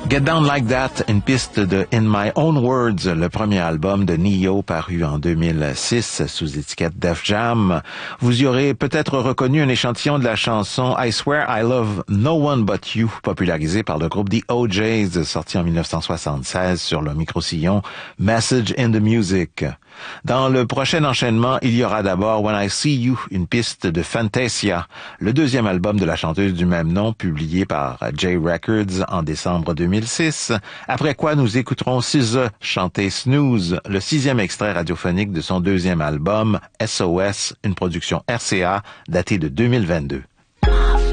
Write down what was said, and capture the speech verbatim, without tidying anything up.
Get Down Like That, une piste de In My Own Words, le premier album de Ne-Yo paru en deux mille six sous étiquette Def Jam. Vous y aurez peut-être reconnu un échantillon de la chanson I Swear I Love No One But You, popularisée par le groupe The O Js, sorti en dix-neuf cent soixante-seize sur le micro-sillon Message in the Music. Dans le prochain enchaînement, il y aura d'abord When I See You, une piste de Fantasia, le deuxième album de la chanteuse du même nom, publié par J Records en décembre deux mille six. Après quoi, nous écouterons S Z A chanter Snooze, le sixième extrait radiophonique de son deuxième album, S O S, une production R C A datée de deux mille vingt-deux.